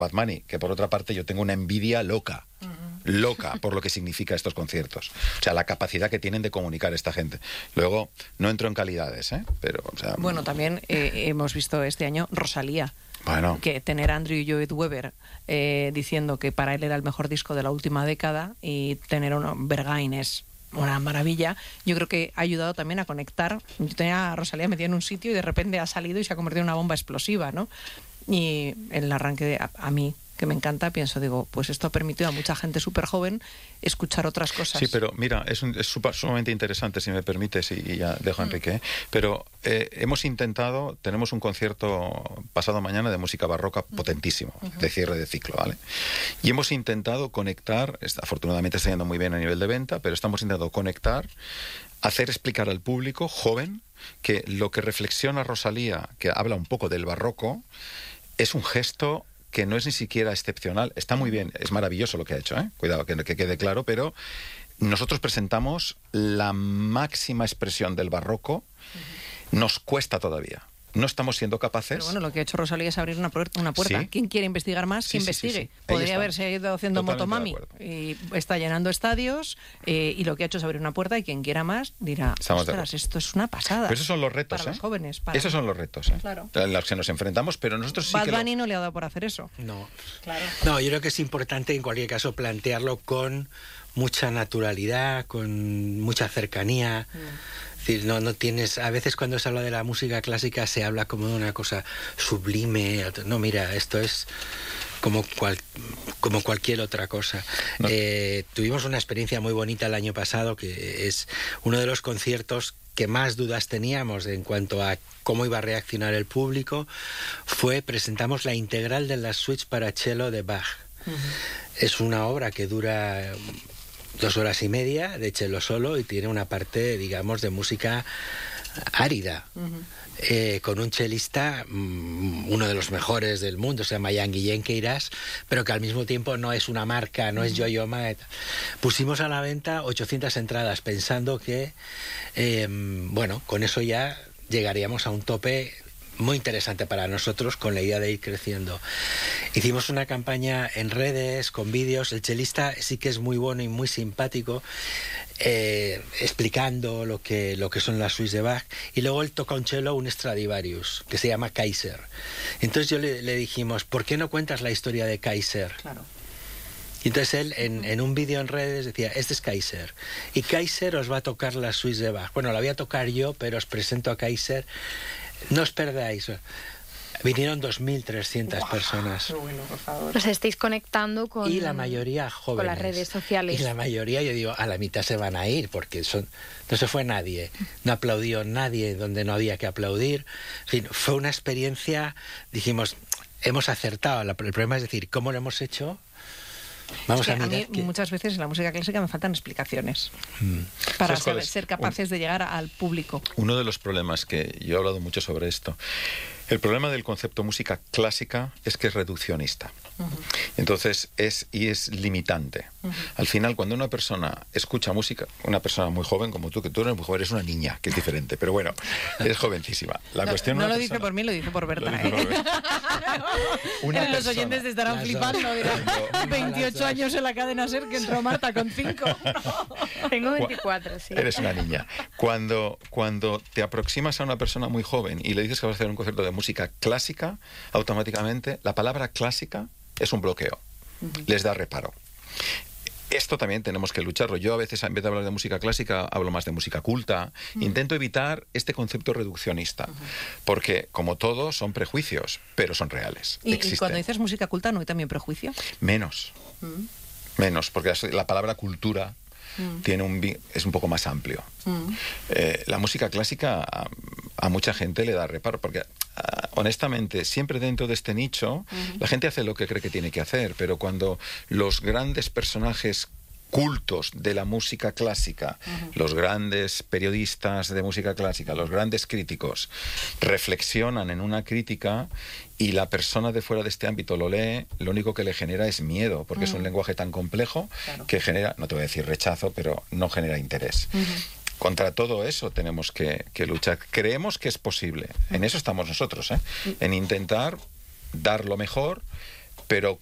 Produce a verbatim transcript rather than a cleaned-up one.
Bad Bunny, que por otra parte yo tengo una envidia loca. loca por lo que significa estos conciertos. O sea, la capacidad que tienen de comunicar esta gente. Luego, no entro en calidades, ¿eh? Pero, o sea, bueno, también eh, hemos visto este año Rosalía. Bueno. Que tener a Andrew Lloyd Webber eh, diciendo que para él era el mejor disco de la última década y tener a Berghain es una maravilla. Yo creo que ha ayudado también a conectar. Yo tenía a Rosalía metida en un sitio y de repente ha salido y se ha convertido en una bomba explosiva, ¿no? Y el arranque de, a, a mí, que me encanta, pienso, digo, pues esto ha permitido a mucha gente súper joven escuchar otras cosas. Sí, pero mira, es, un, es super, sumamente interesante, si me permites, y, y ya dejo a Enrique, ¿eh? Pero eh, hemos intentado, tenemos un concierto pasado mañana de música barroca uh-huh. potentísimo, uh-huh. de cierre de ciclo, ¿vale? Y hemos intentado conectar, afortunadamente está yendo muy bien a nivel de venta, pero estamos intentando conectar, hacer explicar al público joven que lo que reflexiona Rosalía, que habla un poco del barroco, es un gesto que no es ni siquiera excepcional. Está muy bien, es maravilloso lo que ha hecho, ¿eh? Cuidado, que, que quede claro, pero nosotros presentamos la máxima expresión del barroco. Uh-huh. Nos cuesta todavía. No estamos siendo capaces... Pero bueno, lo que ha hecho Rosalía es abrir una, puerta. Una puerta. ¿Sí? ¿Quién quiere investigar más? Sí, que sí, investigue. sí, sí. Podría haberse ido haciendo Totalmente Motomami. Y está llenando estadios eh, y lo que ha hecho es abrir una puerta y quien quiera más dirá, Estamos ostras, esto es una pasada. Pero esos son los retos, para ¿eh? los jóvenes. Para... Esos son los retos, ¿eh? Claro. A los que nos enfrentamos, pero nosotros sí Bad que Bunny lo... no le ha dado por hacer eso. No. Claro. No, yo creo que es importante en cualquier caso plantearlo con mucha naturalidad, con mucha cercanía. Mm. Es decir, no, no tienes, a veces cuando se habla de la música clásica se habla como de una cosa sublime. No, mira, esto es como, cual, como cualquier otra cosa. No. Eh, tuvimos una experiencia muy bonita el año pasado, que es uno de los conciertos que más dudas teníamos en cuanto a cómo iba a reaccionar el público. Fue, presentamos la integral de las suites para cello de Bach. Uh-huh. Es una obra que dura dos horas y media de cello solo y tiene una parte, digamos, de música árida. Uh-huh. Eh, con un chelista, mmm, uno de los mejores del mundo, se llama Jan Guillén Queirás, pero que al mismo tiempo no es una marca, no uh-huh. es Yo-Yo Ma. Pusimos a la venta ochocientas entradas pensando que, eh, bueno, con eso ya llegaríamos a un tope muy interesante para nosotros, con la idea de ir creciendo. Hicimos una campaña en redes, con vídeos. El chelista sí que es muy bueno y muy simpático, eh, explicando lo que, lo que son las suites de Bach. Y luego él toca un cello, un Stradivarius, que se llama Kaiser. Entonces yo le, le dijimos, ¿por qué no cuentas la historia de Kaiser? Claro. Y entonces él, en, en un vídeo en redes, decía, este es Kaiser. Y Kaiser os va a tocar las suites de Bach. Bueno, la voy a tocar yo, pero os presento a Kaiser. No os perdáis. Vinieron dos mil trescientas wow, personas. Qué bueno, por favor. Os estáis conectando con... Y la mayoría jóvenes. Con las redes sociales. Y la mayoría, yo digo, a la mitad se van a ir, porque son, no se fue nadie. No aplaudió nadie donde no había que aplaudir. En fin, fue una experiencia, dijimos, hemos acertado. El problema es decir, ¿cómo lo hemos hecho? Vamos es que a, mirar a mí que... muchas veces en la música clásica me faltan explicaciones mm. para saber, ser capaces de llegar al público. Uno de los problemas, que yo he hablado mucho sobre esto, el problema del concepto música clásica es que es reduccionista. Uh-huh. Entonces es y es limitante. Uh-huh. Al final, cuando una persona escucha música, una persona muy joven como tú, que tú eres muy joven, eres una niña, que es diferente, pero bueno, eres jovencísima. La no cuestión no lo persona... dice por mí, lo dice por Berta. Dice por ¿eh? una Los persona... oyentes estarán flipando, dirán, veintiocho años en la cadena SER que entró Marta con cinco. Tengo veinticuatro, sí. Eres una niña. Cuando, cuando te aproximas a una persona muy joven y le dices que vas a hacer un concierto de música clásica, automáticamente la palabra clásica es un bloqueo. Uh-huh. Les da reparo. Esto también tenemos que lucharlo. Yo a veces, en vez de hablar de música clásica, hablo más de música culta. Uh-huh. Intento evitar este concepto reduccionista, uh-huh. porque, como todo, son prejuicios, pero son reales. ¿Y, existen. ¿Y cuando dices música culta no hay también prejuicio? Menos. Uh-huh. Menos, porque la palabra cultura mm. tiene un, es un poco más amplio. Mm. Eh, la música clásica a, a mucha gente le da reparo, porque a, honestamente, siempre dentro de este nicho, mm. la gente hace lo que cree que tiene que hacer, pero cuando los grandes personajes cultos de la música clásica, uh-huh. los grandes periodistas de música clásica, los grandes críticos, reflexionan en una crítica y la persona de fuera de este ámbito lo lee, lo único que le genera es miedo, porque uh-huh. es un lenguaje tan complejo claro. que genera, no te voy a decir rechazo, pero no genera interés. Uh-huh. Contra todo eso tenemos que, que luchar. Creemos que es posible. Uh-huh. En eso estamos nosotros, ¿eh? Uh-huh. En intentar dar lo mejor, pero